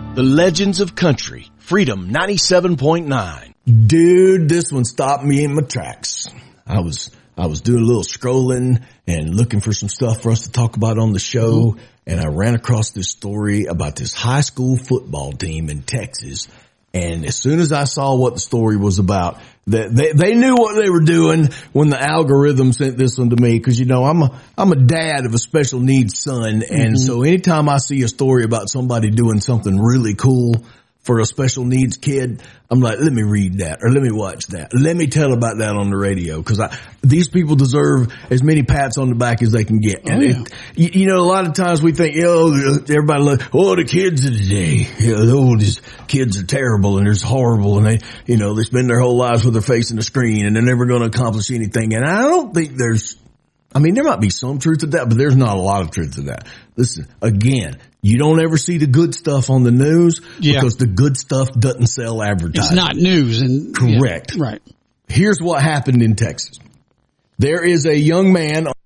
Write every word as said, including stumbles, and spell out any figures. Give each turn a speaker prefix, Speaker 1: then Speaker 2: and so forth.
Speaker 1: The Legends of Country, Freedom ninety-seven point nine.
Speaker 2: Dude, this one stopped me in my tracks. I was, I was doing a little scrolling and looking for some stuff for us to talk about on the show. And I ran across this story about this high school football team in Texas. And as soon as I saw what the story was about, that they, they knew what they were doing when the algorithm sent this one to me. Cause you know, I'm a, I'm a dad of a special needs son. And mm-hmm. so anytime I see a story about somebody doing something really cool for a special needs kid, I'm like, let me read that or let me watch that. Let me tell about that on the radio. Cause I, these people deserve as many pats on the back as they can get. And
Speaker 3: oh, yeah.
Speaker 2: it, you, you know, a lot of times we think, oh, everybody look, oh, the kids of today, you know, oh, these kids are terrible and they're horrible and they, you know, they spend their whole lives with their face in the screen and they're never going to accomplish anything. And I don't think there's, I mean, there might be some truth to that, but there's not a lot of truth to that. Listen, again, you don't ever see the good stuff on the news
Speaker 3: yeah.
Speaker 2: because the good stuff doesn't sell advertising.
Speaker 3: It's not news. And
Speaker 2: correct.
Speaker 3: Yeah, right.
Speaker 2: Here's what happened in Texas. There is a young man